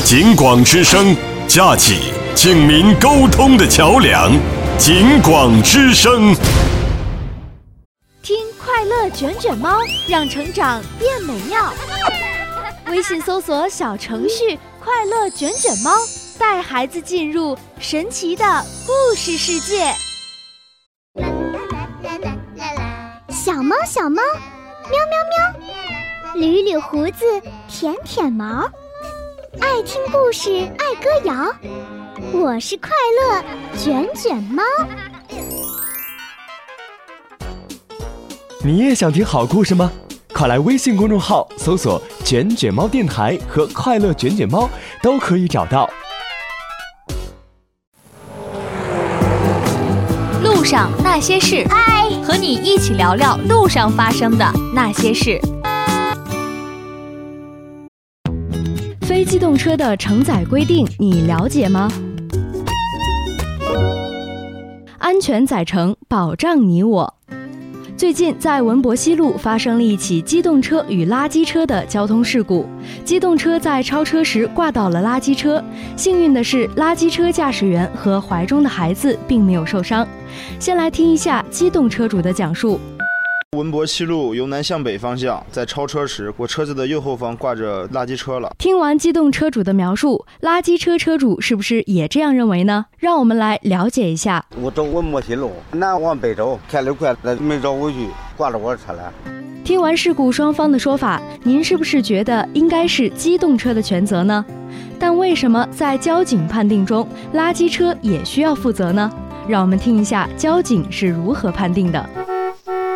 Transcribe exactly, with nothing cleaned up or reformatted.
警广之声，架起警民沟通的桥梁。警广之声， 听快乐卷卷猫，让成长变美妙。微信搜索小程序“快乐卷卷猫”，带孩子进入神奇的故事世界。 小猫小猫，喵喵喵，捋捋胡子，舔舔毛，爱听故事，爱歌谣。我是快乐卷卷猫。 你也想听好故事吗？快来微信公众号搜索卷卷猫电台和快乐卷卷猫，都可以找到。 路上那些事， 嗨， 和你一起聊聊路上发生的那些事。非机动车的承载规定你了解吗？安全载乘，保障你我。最近在文博西路发生了一起机动车与垃圾车的交通事故，机动车在超车时挂到了垃圾车，幸运的是垃圾车驾驶员和怀中的孩子并没有受伤。先来听一下机动车主的讲述。 文博西路由南向北方向，在超车时，我车子的右后方挂着垃圾车了。 听完机动车主的描述，垃圾车车主是不是也这样认为呢？让我们来了解一下。 我走文博西路，南往北走，开得快，没找回去，挂着我的车了。 听完事故双方的说法，您是不是觉得应该是机动车的全责呢？但为什么在交警判定中，垃圾车也需要负责呢？让我们听一下交警是如何判定的。